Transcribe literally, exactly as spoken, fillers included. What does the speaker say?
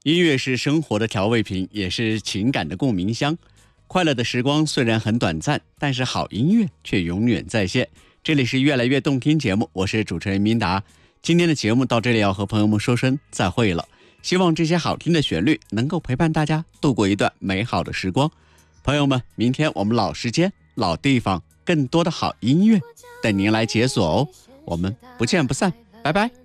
音乐是生活的调味品，也是情感的共鸣箱。快乐的时光虽然很短暂，但是好音乐却永远在线。这里是越来越动听节目，我是主持人明达。今天的节目到这里要和朋友们说声再会了。希望这些好听的旋律能够陪伴大家度过一段美好的时光。朋友们，明天我们老时间、老地方，更多的好音乐等您来解锁哦。我们不见不散，拜拜。